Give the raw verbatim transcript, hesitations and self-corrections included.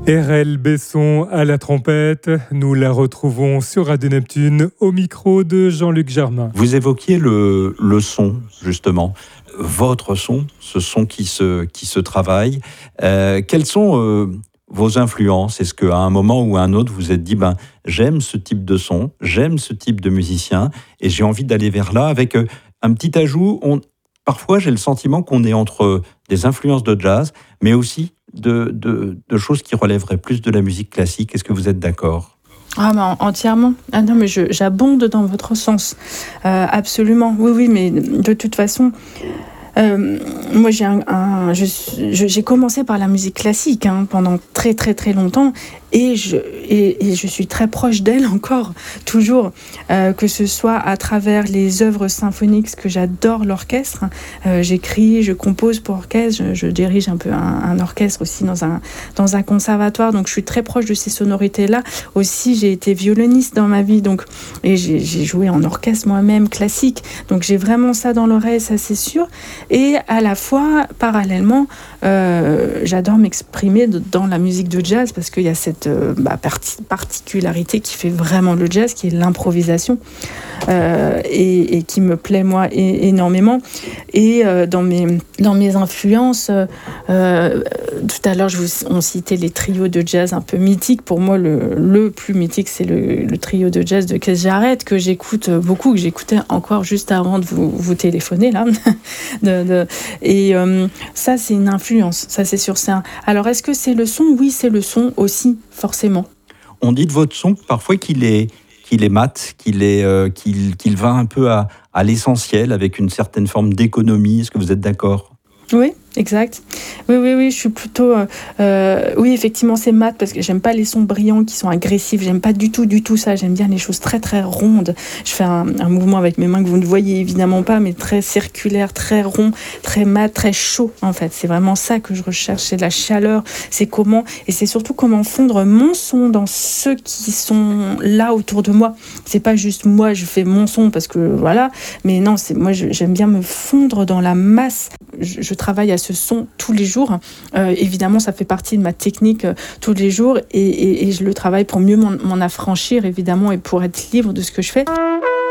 R L Besson à la trompette, nous la retrouvons sur Radio Neptune au micro de Jean-Luc Germain. Vous évoquiez le, le son, justement. Votre son, ce son qui se, qui se travaille. Euh, quelles sont euh, vos influences ? Est-ce qu'à un moment ou à un autre, vous vous êtes dit, ben, j'aime ce type de son, j'aime ce type de musicien, et j'ai envie d'aller vers là avec euh, un petit ajout. On, parfois, j'ai le sentiment qu'on est entre des influences de jazz, mais aussi de, de, de choses qui relèveraient plus de la musique classique. Est-ce que vous êtes d'accord ? Ah bah entièrement. Ah non mais je, j'abonde dans votre sens. Euh, absolument. Oui oui mais de toute façon. Euh, moi, j'ai, un, un, je, je, j'ai commencé par la musique classique hein, pendant très très très longtemps et je, et, et je suis très proche d'elle encore, toujours, euh, que ce soit à travers les œuvres symphoniques, que j'adore l'orchestre. Euh, j'écris, je compose pour orchestre, je, je dirige un peu un, un orchestre aussi dans un, dans un conservatoire, donc je suis très proche de ces sonorités-là. Aussi, j'ai été violoniste dans ma vie, donc, et j'ai, j'ai joué en orchestre moi-même, classique, donc j'ai vraiment ça dans l'oreille, ça c'est sûr. Et à la fois, parallèlement, euh, j'adore m'exprimer dans la musique de jazz parce qu'il y a cette euh, bah, particularité qui fait vraiment le jazz, qui est l'improvisation euh, et, et qui me plaît moi é- énormément. Et euh, dans mes dans mes influences, euh, tout à l'heure, je vous, on citait les trios de jazz un peu mythiques. Pour moi, le, le plus mythique, c'est le, le trio de jazz de Keith Jarrett que j'écoute beaucoup, que j'écoutais encore juste avant de vous, vous téléphoner là. de, de, et euh, ça, c'est une influence. Ça, c'est sûr. C'est un... Alors, est-ce que c'est le son ? Oui, c'est le son aussi, forcément. On dit de votre son parfois qu'il est qu'il est mat, qu'il est euh, qu'il qu'il va un peu à à l'essentiel avec une certaine forme d'économie. Est-ce que vous êtes d'accord ? Oui, exact. Oui, oui, oui, je suis plutôt... Euh, euh, oui, effectivement, c'est mat parce que j'aime pas les sons brillants qui sont agressifs. J'aime pas du tout, du tout ça. J'aime bien les choses très, très rondes. Je fais un, un mouvement avec mes mains que vous ne voyez évidemment pas, mais très circulaire, très rond, très mat, très chaud, en fait. C'est vraiment ça que je recherche. C'est la chaleur. C'est comment... Et c'est surtout comment fondre mon son dans ceux qui sont là autour de moi. C'est pas juste moi, je fais mon son parce que voilà. Mais non, c'est moi, je, j'aime bien me fondre dans la masse. Je, je travaille à ce son tous les jours. Euh, évidemment, ça fait partie de ma technique euh, tous les jours et, et, et je le travaille pour mieux m'en, m'en affranchir, évidemment, et pour être libre de ce que je fais.